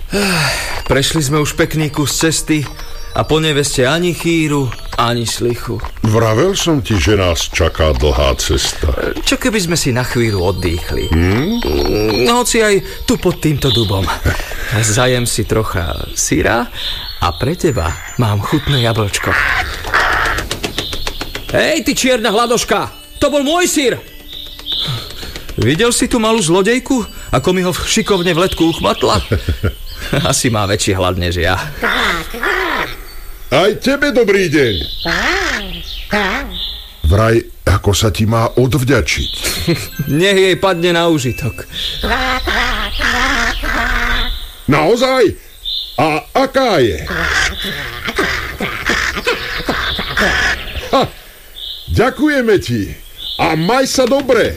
Prešli sme už pekný kus cesty a po neveste ani chýru, ani slichu. Vravel som ti, že nás čaká dlhá cesta. Čo keby sme si na chvíľu oddýchli? No hoci aj tu pod týmto dubom. Zajem si trocha syra a pre teba mám chutné jablčko. Hej, ty čierna hladoška! To bol môj syr! Videl si tú malú zlodejku? Ako mi ho šikovne v letku uchmatla? Asi má väčší hlad než ja. Aj tebe dobrý deň. Vraj, ako sa ti má odvďačiť. Nech jej padne na úžitok. Naozaj? A aká je? Ďakujeme ti. A maj sa dobre.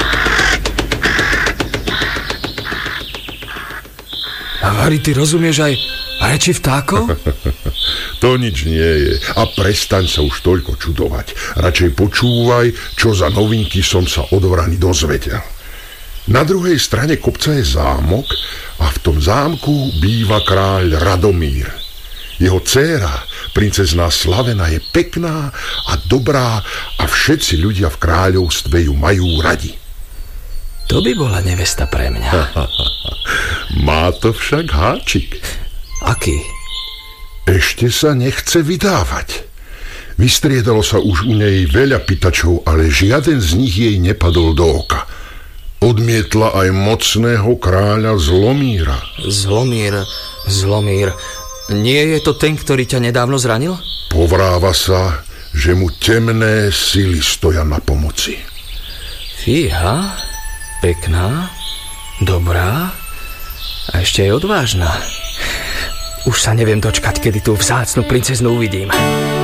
Vari, ty rozumieš aj reči vtákov? To nič nie je. A prestaň sa už toľko čudovať. Radšej počúvaj, čo za novinky som sa od vrany dozvedel. Na druhej strane kopca je zámok a v tom zámku býva kráľ Radomír. Jeho dcéra, princezná Slavena, je pekná a dobrá a všetci ľudia v kráľovstve ju majú radi. To by bola nevesta pre mňa. Má to však háčik. Aký? Ešte sa nechce vydávať. Vystriedalo sa už u nej veľa pýtačov, ale žiaden z nich jej nepadol do oka. Odmietla aj mocného kráľa Zlomíra. Zlomír. Nie je to ten, ktorý ťa nedávno zranil? Povráva sa, že mu temné sily stoja na pomoci. Fíha, pekná, dobrá a ešte aj odvážna. Už sa neviem dočkať, kedy tú vzácnu princeznu uvidím.